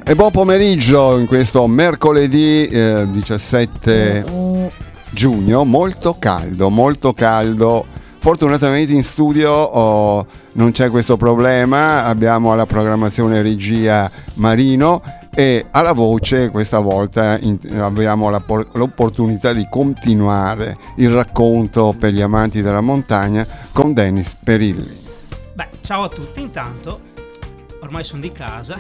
E buon pomeriggio in questo mercoledì 17 giugno, molto caldo. Fortunatamente in studio non c'è questo problema, abbiamo alla programmazione regia Marino e alla voce questa volta abbiamo l'opportunità di continuare il racconto per gli amanti della montagna con Dennis Perilli. Beh, ciao a tutti intanto, ormai sono di casa.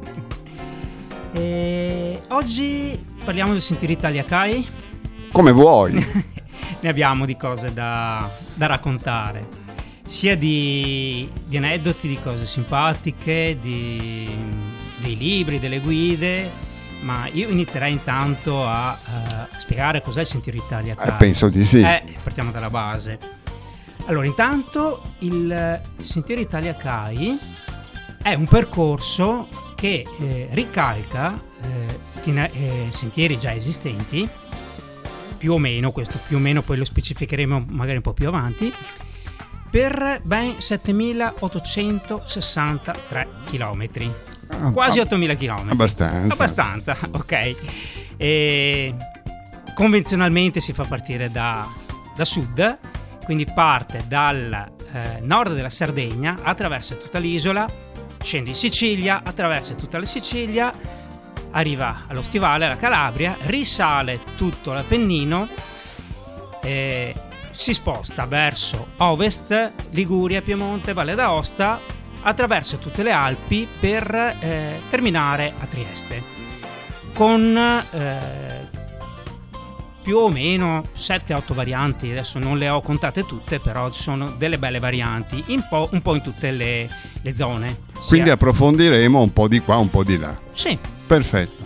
E oggi parliamo del Sentiero Italia CAI. Come vuoi. Ne abbiamo di cose da raccontare, sia di aneddoti, di cose simpatiche, dei libri, delle guide, ma io inizierei intanto a spiegare cos'è il Sentiero Italia CAI. Penso di sì. Partiamo dalla base. Allora, intanto il Sentiero Italia CAI è un percorso che ricalca sentieri già esistenti, più o meno, questo più o meno poi lo specificheremo magari un po' più avanti, per ben 7.863 chilometri, quasi 8.000 chilometri. Abbastanza, ok. E convenzionalmente si fa partire da sud, quindi parte dal nord della Sardegna, attraversa tutta l'isola, scende in Sicilia, attraversa tutta la Sicilia, arriva allo Stivale, alla Calabria, risale tutto l'Appennino, si sposta verso ovest, Liguria, Piemonte, Valle d'Aosta, attraversa tutte le Alpi per terminare a Trieste, con più o meno 7-8 varianti. Adesso non le ho contate tutte, però ci sono delle belle varianti un po' in tutte le zone. Quindi approfondiremo un po' di qua, un po' di là. Sì. Perfetto.